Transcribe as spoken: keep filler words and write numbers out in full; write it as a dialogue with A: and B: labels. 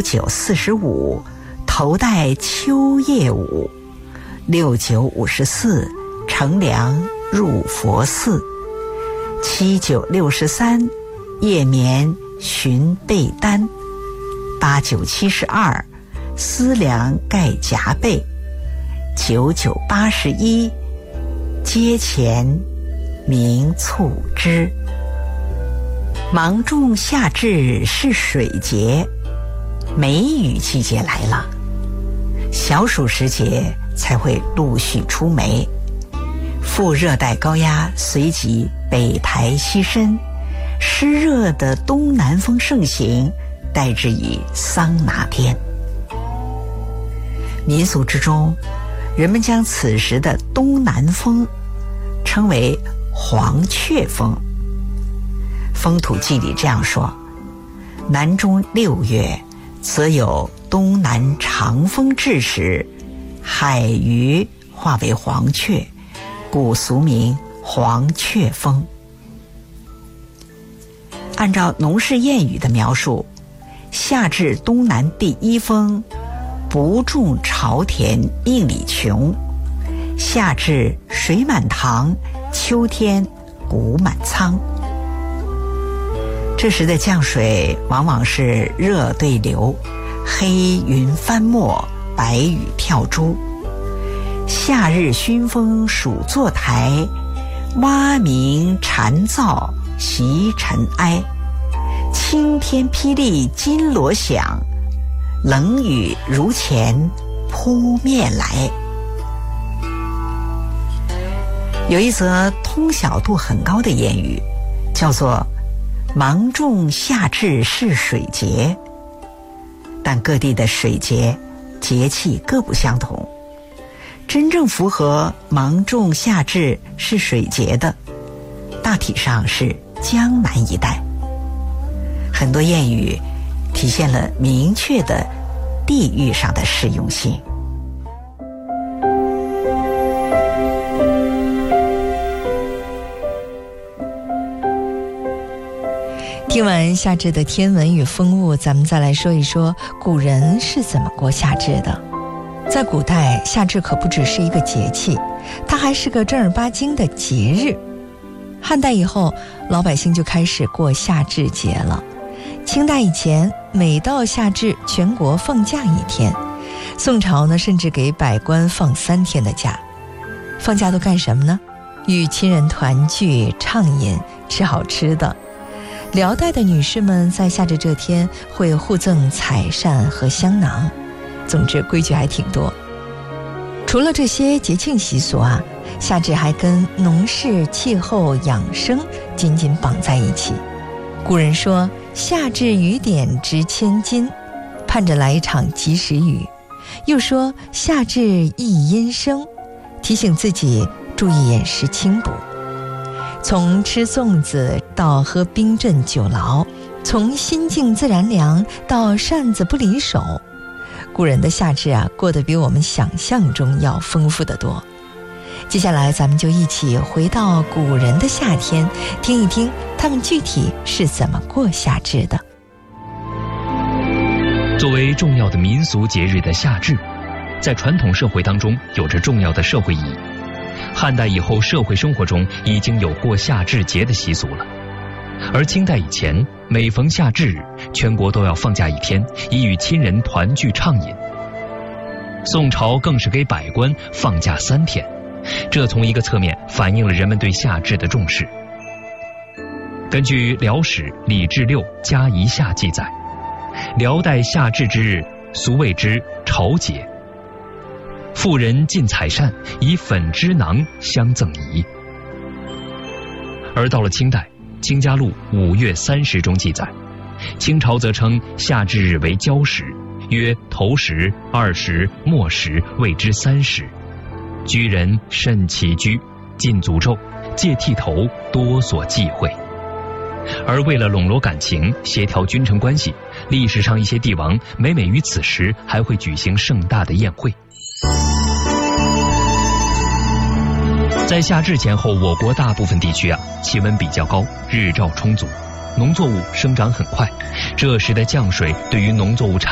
A: 九四十五，头戴秋叶舞；六九五十四，乘凉入佛寺；七九六十三，夜眠寻被单；八九七十二，思量盖夹被；九九八十一，阶前明促织。芒种夏至是水节，梅雨季节来了，小暑时节才会陆续出梅。副热带高压随即北抬西伸，湿热的东南风盛行，代之以桑拿天。民俗之中，人们将此时的东南风称为黄雀风。风土记里这样说：南中六月，则有东南长风至时，海鱼化为黄雀，故俗名黄雀风。按照农事谚语的描述，夏至东南第一风，不种朝田应里穷；夏至水满塘，秋天谷满仓。这时的降水往往是热对流，黑云翻墨，白雨跳珠。夏日熏风暑坐台，蛙鸣蝉噪习尘埃。青天霹雳金锣响，冷雨如前扑面来。有一则通晓度很高的谚语，叫做芒种夏至是水节，但各地的水节节气各不相同。真正符合芒种夏至是水节的，大体上是江南一带。很多谚语体现了明确的地域上的适用性。
B: 听完夏至的天文与风物，咱们再来说一说古人是怎么过夏至的。在古代，夏至可不只是一个节气，它还是个正儿八经的节日。汉代以后，老百姓就开始过夏至节了。清代以前，每到夏至，全国放假一天。宋朝呢，甚至给百官放三天的假。放假都干什么呢？与亲人团聚、畅饮、吃好吃的。辽代的女士们在夏至这天会互赠彩扇和香囊，总之规矩还挺多。除了这些节庆习俗啊，夏至还跟农事、气候、养生紧紧绑在一起。古人说夏至雨点值千金，盼着来一场及时雨。又说夏至宜阴生，提醒自己注意饮食清补。从吃粽子到喝冰镇酒醪，从心静自然凉到扇子不离手，古人的夏至啊，过得比我们想象中要丰富得多。接下来咱们就一起回到古人的夏天，听一听他们具体是怎么过夏至的。
C: 作为重要的民俗节日的夏至，在传统社会当中有着重要的社会意义。汉代以后，社会生活中已经有过夏至节的习俗了。而清代以前，每逢夏至日，全国都要放假一天，以与亲人团聚畅饮。宋朝更是给百官放假三天，这从一个侧面反映了人们对夏至的重视。根据《辽史·李志六嘉夷夏》记载，辽代夏至之日，俗谓之朝节。妇人进彩扇，以粉脂囊相赠仪。而到了清代，《清嘉录·五月三十》中记载，清朝则称夏至日为交时，曰头时、二时、末时，谓之三时。居人慎起居，禁诅咒，戒剃头，多所忌讳。而为了笼络感情、协调君臣关系，历史上一些帝王每每于此时还会举行盛大的宴会。在夏至前后，我国大部分地区啊，气温比较高，日照充足，农作物生长很快。这时的降水对于农作物产